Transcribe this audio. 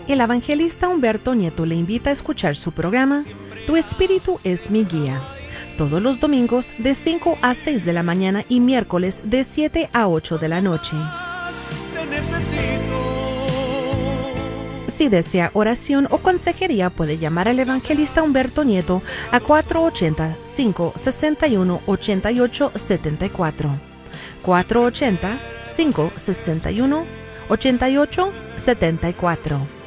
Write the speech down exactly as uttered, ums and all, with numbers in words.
El evangelista Humberto Nieto le invita a escuchar su programa Tu Espíritu es mi guía, todos los domingos de cinco a seis de la mañana y miércoles de siete a ocho de la noche. Si desea oración o consejería, puede llamar al evangelista Humberto Nieto a cuatro ocho cero, cinco seis uno, ocho ocho siete cuatro. cuatro ocho cero, cinco seis uno, ocho ocho siete cuatro.